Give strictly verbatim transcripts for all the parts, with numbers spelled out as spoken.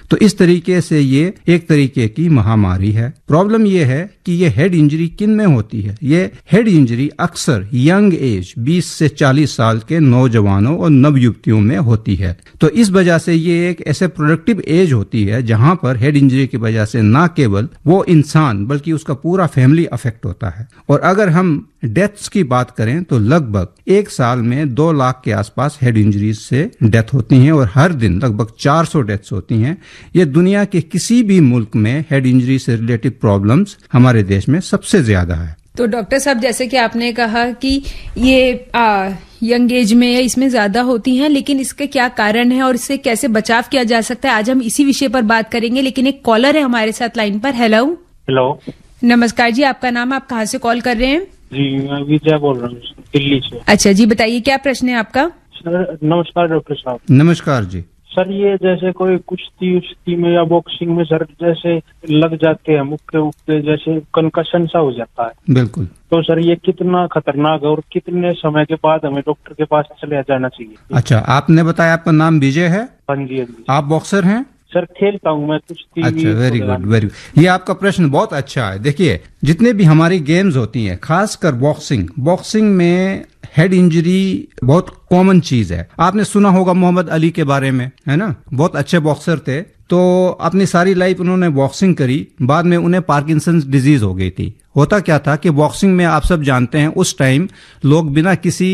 तो इस तरीके से ये एक तरीके की महामारी है। प्रॉब्लम ये है कि ये हेड इंजरी किन में होती है? ये हेड इंजरी अक्सर यंग एज बीस से चालीस साल के नौजवानों और नवयुवतियों में होती है। तो इस वजह से ये एक ऐसे प्रोडक्टिव एज होती है जहां पर हेड इंजरी की वजह से ना केवल वो इंसान बल्कि उसका पूरा फैमिली अफेक्ट होता है। और अगर हम डेथ्स की बात करें तो लगभग एक साल में दो लाख के आसपास हेड इंजरीज से डेथ होती हैं और हर दिन लगभग चार सौ डेथ्स होती हैं। ये दुनिया के किसी भी मुल्क में हेड इंजरी से रिलेटेड प्रॉब्लम्स हमारे देश में सबसे ज्यादा है। तो डॉक्टर साहब, जैसे कि आपने कहा कि ये आ, यंग एज में या इसमें ज्यादा होती हैं, लेकिन इसके क्या कारण है और इससे कैसे बचाव किया जा सकता है, आज हम इसी विषय पर बात करेंगे। लेकिन एक कॉलर है हमारे साथ लाइन पर। हेलो हेलो नमस्कार जी, आपका नाम, आप कहाँ से कॉल कर रहे हैं? जी, मैं विजय बोल रहा हूँ दिल्ली से। अच्छा जी, बताइए क्या प्रश्न है आपका? सर नमस्कार डॉक्टर साहब। नमस्कार जी। सर ये जैसे कोई कुश्ती उश्ती में या बॉक्सिंग में सर जैसे लग जाते हैं मुक्के उक्के, जैसे कंकशन सा हो जाता है। बिल्कुल। तो सर ये कितना खतरनाक है और कितने समय के बाद हमें डॉक्टर के पास चले जाना चाहिए? अच्छा, आपने बताया आपका नाम विजय है? हाँ जी, हाँ जी। आप बॉक्सर हैं? सर खेलता हूँ मैं कुश्ती। अच्छा, वेरी गुड वेरी गुड। ये आपका प्रश्न बहुत अच्छा है। देखिए, जितने भी हमारी गेम्स होती हैं, खासकर बॉक्सिंग बॉक्सिंग में हेड इंजरी बहुत कॉमन चीज है। आपने सुना होगा मोहम्मद अली के बारे में, है ना? बहुत अच्छे बॉक्सर थे। तो अपनी सारी लाइफ उन्होंने बॉक्सिंग करी, बाद में उन्हें पार्किंसंस डिजीज हो गई थी। होता क्या था कि बॉक्सिंग में आप सब जानते हैं उस टाइम लोग बिना किसी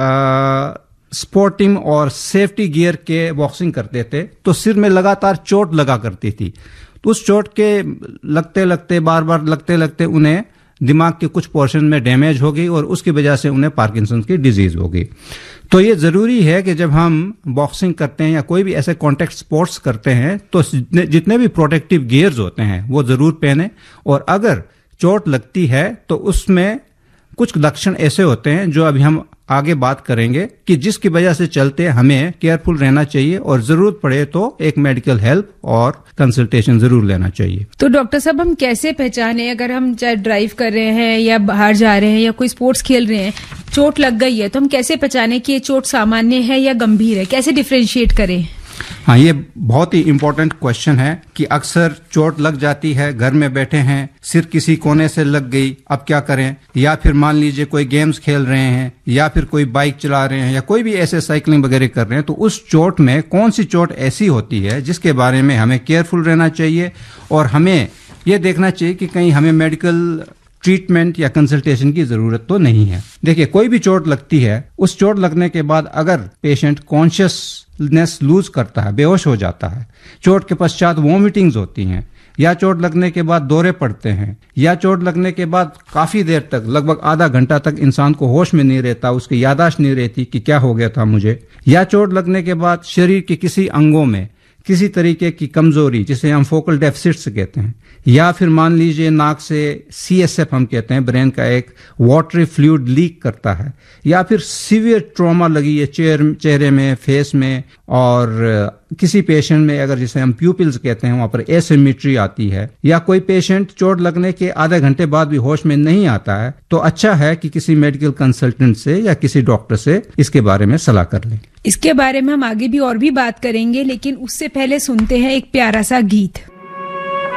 आ, स्पोर्टिंग और सेफ्टी गियर के बॉक्सिंग करते थे, तो सिर में लगातार चोट लगा करती थी। तो उस चोट के लगते लगते बार बार लगते लगते उन्हें दिमाग के कुछ पोर्शन में डैमेज हो गई और उसकी वजह से उन्हें पार्किंसन की डिजीज हो गई। तो ये जरूरी है कि जब हम बॉक्सिंग करते हैं या कोई भी ऐसे कॉन्टैक्ट स्पोर्ट्स करते हैं तो जितने, जितने भी प्रोटेक्टिव गियर्स होते हैं वो जरूर पहने। और अगर चोट लगती है तो उसमें कुछ लक्षण ऐसे होते हैं जो अभी हम आगे बात करेंगे कि जिसकी वजह से चलते हमें केयरफुल रहना चाहिए और जरूरत पड़े तो एक मेडिकल हेल्प और कंसल्टेशन जरूर लेना चाहिए। तो डॉक्टर साहब, हम कैसे पहचाने, अगर हम चाहे ड्राइव कर रहे हैं या बाहर जा रहे हैं या कोई स्पोर्ट्स खेल रहे हैं, चोट लग गई है, तो हम कैसे पहचाने कि ये चोट सामान्य है या गंभीर है? कैसे डिफ्रेंशिएट करें? हाँ, ये बहुत ही इम्पोर्टेंट क्वेश्चन है कि अक्सर चोट लग जाती है, घर में बैठे हैं, सिर किसी कोने से लग गई, अब क्या करें? या फिर मान लीजिए कोई गेम्स खेल रहे हैं या फिर कोई बाइक चला रहे हैं या कोई भी ऐसे साइकिलिंग वगैरह कर रहे हैं, तो उस चोट में कौन सी चोट ऐसी होती है जिसके बारे में हमें केयरफुल रहना चाहिए और हमें ये देखना चाहिए कि कहीं हमें मेडिकल ट्रीटमेंट या कंसल्टेशन की जरूरत तो नहीं है। देखिए, कोई भी चोट लगती है, उस चोट लगने के बाद अगर पेशेंट कॉन्शियसनेस लूज करता है, बेहोश हो जाता है, चोट के पश्चात वॉमिटिंग्स होती हैं, या चोट लगने के बाद दौरे पड़ते हैं, या चोट लगने के बाद काफी देर तक लगभग आधा घंटा तक इंसान को होश में नहीं रहता, उसकी याददाश्त नहीं रहती कि क्या हो गया था मुझे, या चोट लगने के बाद शरीर के किसी अंगों में किसी तरीके की कमजोरी जिसे हम फोकल डेफिसिट्स कहते हैं, या फिर मान लीजिए नाक से सी एस एफ हम कहते हैं, ब्रेन का एक वाटरी फ्लूइड लीक करता है, या फिर सीवियर ट्रॉमा लगी है चेहरे चेहरे में, फेस में, और किसी पेशेंट में अगर जिसे हम प्यूपिल्स कहते हैं वहां पर एसिमेट्री आती है, या कोई पेशेंट चोट लगने के आधे घंटे बाद भी होश में नहीं आता है, तो अच्छा है कि किसी मेडिकल कंसल्टेंट से या किसी डॉक्टर से इसके बारे में सलाह कर लें। इसके बारे में हम आगे भी और भी बात करेंगे, लेकिन उससे पहले सुनते हैं एक प्यारा सा गीत।